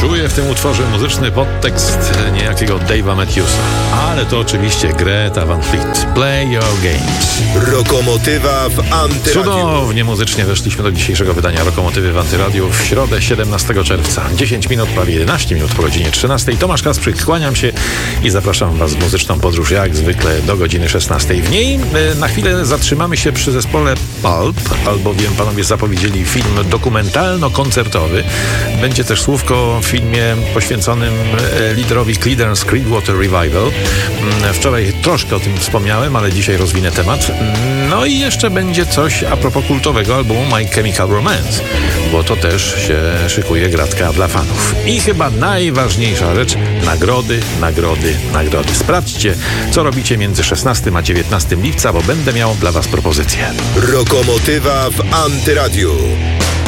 Czuję w tym utworze muzyczny podtekst niejakiego Dave'a Matthewsa. Ale to oczywiście Greta Van Fleet. Play your games. Rokomotywa w Antyradiu. Cudownie muzycznie weszliśmy do dzisiejszego wydania Rokomotywy w Antyradiu w środę 17 czerwca. 10 minut, prawie 11 minut po godzinie 13. Tomasz Kasprzyk, kłaniam się i zapraszam Was w muzyczną podróż jak zwykle do godziny 16. W niej na chwilę zatrzymamy się przy zespole Pulp, albowiem panowie zapowiedzieli film dokumentalno-koncertowy. Będzie też słówko o filmie poświęconym liderowi Creedence Clearwater Revival. Wczoraj troszkę o tym wspomniałem, ale dzisiaj rozwinę temat. No i jeszcze będzie coś a propos kultowego albumu My Chemical Romance, bo to też się szykuje gratka dla fanów. I chyba najważniejsza rzecz, nagrody. Sprawdźcie, co robicie między 16 a 19 lipca, bo będę miał dla Was propozycję. Rokomotywa w Antyradiu.